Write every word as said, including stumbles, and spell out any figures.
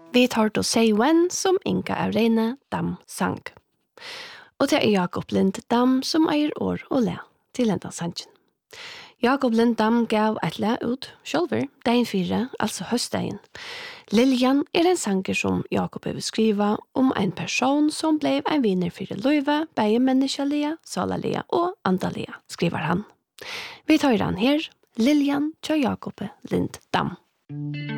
Vi tar til Say When som Inga av Reine Dam sang. Og det er Jakob Lind Dam som eier år og le til enda sangen. Jakob Lind Dam gav et le ut sjølver, dagen fire, altså høstdagen. Liljan er en sanger som Jakob vil skrive om en person som ble en vinner for løyve, begge menneskelige, salalige og andalige, skriver han. Vi tar han her, Liljan til Jakob Lind Dam.